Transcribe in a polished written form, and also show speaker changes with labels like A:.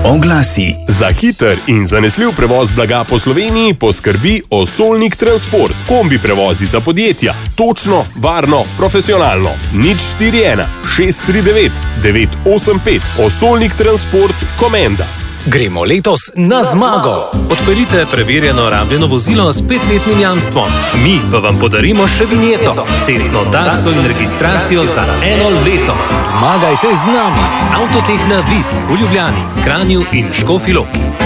A: Oglasi.
B: Za hiter in zanesljiv prevoz blaga po Sloveniji poskrbi Osolnik Transport. Kombi prevozi za podjetja. Točno, varno, profesionalno. 041 639 985. Osolnik Transport Komenda.
C: Gremo letos na zmago! Odpeljite preverjeno rabljeno vozilo s 5-letnim jamstvom. Mi pa vam podarimo še vinjeto, cestno takso in registracijo za 1 leto. Zmagajte z nami! Avtotehna Vis v Ljubljani, Kranju in Škofji Loki.